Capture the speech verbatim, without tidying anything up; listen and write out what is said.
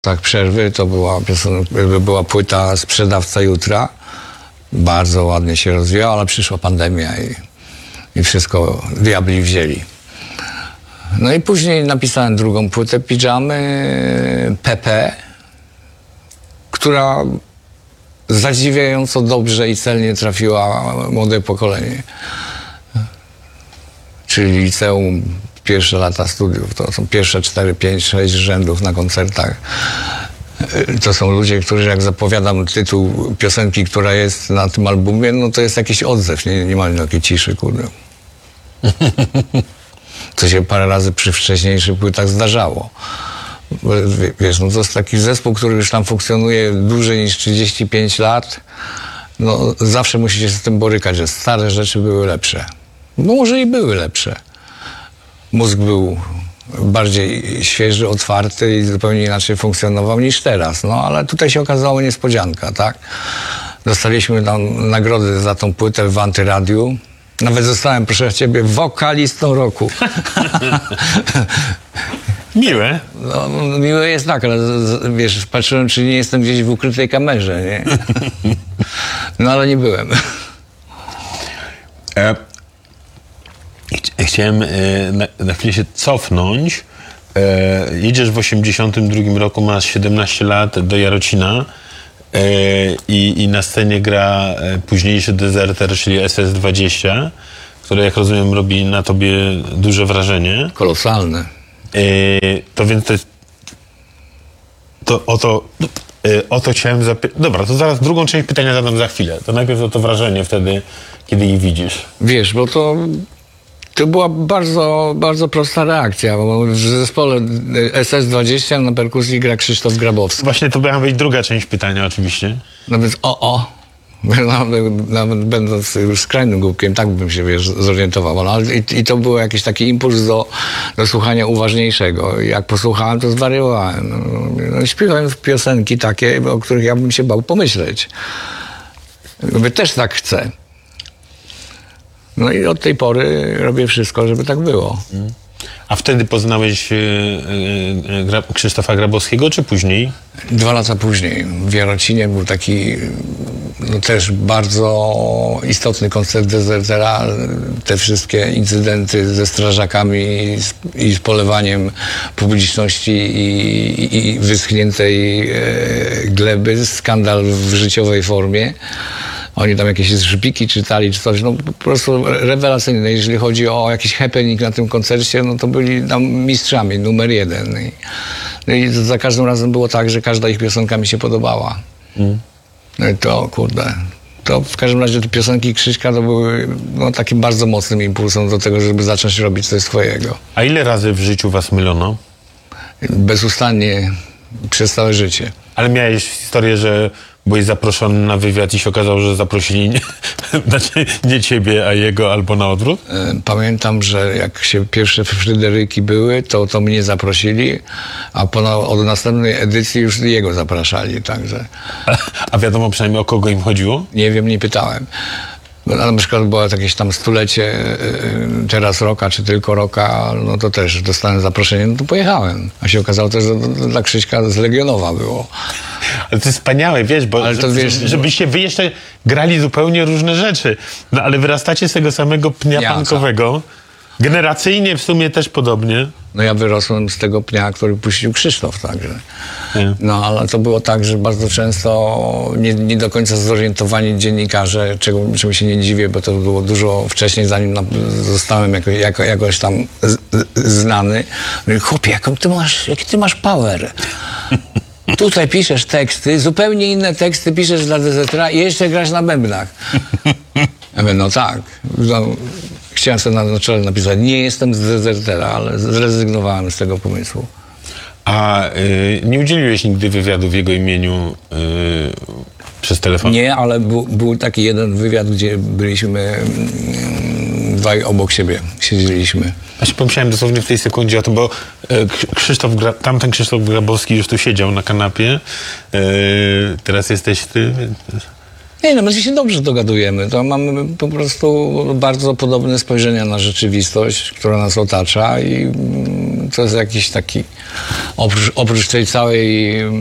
Tak, przerwy to była, piosenka, była płyta Sprzedawca Jutra. Bardzo ładnie się rozwijała, ale przyszła pandemia i, i wszystko diabli wzięli. No i później napisałem drugą płytę Pidżamy, P P, która zadziwiająco dobrze i celnie trafiła młode pokolenie. Czyli liceum, pierwsze lata studiów, to są pierwsze cztery, pięć, sześć rzędów na koncertach. To są ludzie, którzy jak zapowiadam tytuł piosenki, która jest na tym albumie, no to jest jakiś odzew, nie, nie ma takiej ciszy, kurde. To się parę razy przy wcześniejszych płytach zdarzało. Wiesz, no to jest taki zespół, który już tam funkcjonuje dłużej niż trzydzieści pięć lat. No zawsze musi się z tym borykać, że stare rzeczy były lepsze. No może i były lepsze. Mózg był bardziej świeży, otwarty i zupełnie inaczej funkcjonował niż teraz. No ale tutaj się okazała niespodzianka, tak? Dostaliśmy tam nagrody za tą płytę w Antyradiu. Nawet zostałem, proszę ciebie, wokalistą roku. Miłe. No, miłe jest tak, ale wiesz, patrzyłem, czy nie jestem gdzieś w ukrytej kamerze, nie? No ale nie byłem. E, ch chciałem e, na, na chwilę się cofnąć. E, jedziesz w osiemdziesiątym drugim roku, masz siedemnaście lat, do Jarocina e, i, i na scenie gra e, późniejszy dezerter, czyli S S dwadzieścia, który, jak rozumiem, robi na tobie duże wrażenie. Kolosalne. E, to więc to jest... To, o, to, e, o to chciałem zapytać. Dobra, to zaraz drugą część pytania zadam za chwilę. To najpierw o to wrażenie wtedy, kiedy ich widzisz. Wiesz, bo to... To była bardzo, bardzo prosta reakcja, bo w zespole S S dwadzieścia na perkusji gra Krzysztof Grabowski. Właśnie to miała być druga część pytania oczywiście. No więc o, o, nawet, nawet będąc już skrajnym głupkiem, tak bym się, wiesz, zorientował. No, i, I to był jakiś taki impuls do, do słuchania uważniejszego. I jak posłuchałem, to zwariowałem. No, no, śpiewałem piosenki takie, o których ja bym się bał pomyśleć. Jakby też tak chcę. No i od tej pory robię wszystko, żeby tak było. A wtedy poznałeś e, e, Gra Krzysztofa Grabowskiego, czy później? Dwa lata później. W Jarocinie był taki no, też bardzo istotny koncert dezertera. Te wszystkie incydenty ze strażakami i z, i z polewaniem publiczności i, i, i wyschniętej e, gleby. Skandal w życiowej formie. Oni tam jakieś żbiki czytali czy coś, no po prostu rewelacyjne. Jeżeli chodzi o jakiś happening na tym koncercie, no to byli tam mistrzami, numer jeden. I, no i za każdym razem było tak, że każda ich piosenka mi się podobała. Mm. No i to, kurde, to w każdym razie te piosenki Krzyśka to były no, takim bardzo mocnym impulsem do tego, żeby zacząć robić coś swojego. A ile razy w życiu was mylono? Bezustannie przez całe życie. Ale miałeś historię, że byłeś zaproszony na wywiad i się okazało, że zaprosili nie, znaczy nie ciebie, a jego, albo na odwrót? Pamiętam, że jak się pierwsze Fryderyki były, to, to mnie zaprosili, a po, od następnej edycji już jego zapraszali, także... A, a wiadomo przynajmniej, o kogo im chodziło? Nie wiem, nie pytałem. Na przykład było jakieś tam stulecie teraz Roka, czy tylko Roka, no to też dostałem zaproszenie, no to pojechałem. A się okazało też, że dla Krzyśka z Legionowa było. Ale to jest wspaniałe, wiesz, bo ale to, wiesz, żebyście wy jeszcze grali zupełnie różne rzeczy. No ale wyrastacie z tego samego pnia Jaka? punkowego. Generacyjnie w sumie też podobnie. No ja wyrosłem z tego pnia, który puścił Krzysztof, także. Nie. No ale to było tak, że bardzo często nie, nie do końca zorientowani dziennikarze, czego, czemu się nie dziwię, bo to było dużo wcześniej, zanim na, zostałem jako, jako, jakoś tam z, z, znany. Mówię, chłopie, jaką ty masz, jaki ty masz power. Tutaj piszesz teksty, zupełnie inne teksty piszesz dla dezertera i jeszcze grasz na bębnach. Ja mówię, no tak. No, chciałem sobie na, na czele napisać, nie jestem z dezertera, ale zrezygnowałem z tego pomysłu. A y, nie udzieliłeś nigdy wywiadu w jego imieniu y, przez telefon? Nie, ale był, był taki jeden wywiad, gdzie byliśmy mm, dwaj obok siebie, siedzieliśmy. Ja się pomyślałem dosłownie w tej sekundzie o tym, bo y, Krzysztof, Gra tamten Krzysztof Grabowski już tu siedział na kanapie, y, teraz jesteś ty. Nie, no my się dobrze dogadujemy. To mamy po prostu bardzo podobne spojrzenia na rzeczywistość, która nas otacza i to jest jakiś taki oprócz, oprócz tej całej